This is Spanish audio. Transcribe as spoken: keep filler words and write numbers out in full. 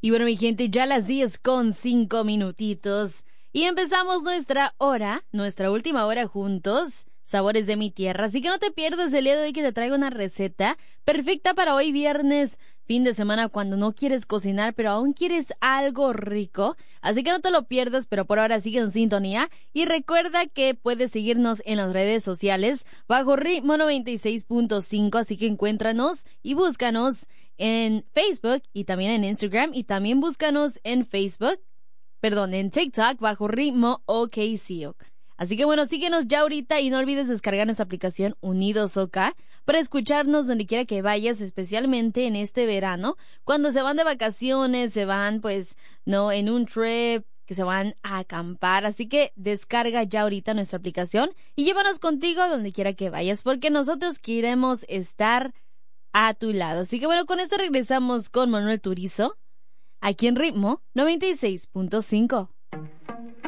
Y bueno, mi gente, ya las diez con cinco minutitos. Y empezamos nuestra hora, nuestra última hora juntos, Sabores de mi Tierra. Así que no te pierdas el día de hoy que te traigo una receta perfecta para hoy viernes, fin de semana, cuando no quieres cocinar, pero aún quieres algo rico. Así que no te lo pierdas, pero por ahora sigue en sintonía. Y recuerda que puedes seguirnos en las redes sociales bajo Ritmo noventa y seis punto cinco. Así que encuéntranos y búscanos en Facebook y también en Instagram. Y también búscanos en Facebook, perdón, en TikTok bajo Ritmo OKCO. Así que bueno, síguenos ya ahorita y no olvides descargar nuestra aplicación Unidos OK para escucharnos donde quiera que vayas, especialmente en este verano, cuando se van de vacaciones, se van pues, no, en un trip, que se van a acampar. Así que descarga ya ahorita nuestra aplicación y llévanos contigo donde quiera que vayas, porque nosotros queremos estar a tu lado. Así que bueno, con esto regresamos con Manuel Turizo, aquí en Ritmo noventa y seis punto cinco.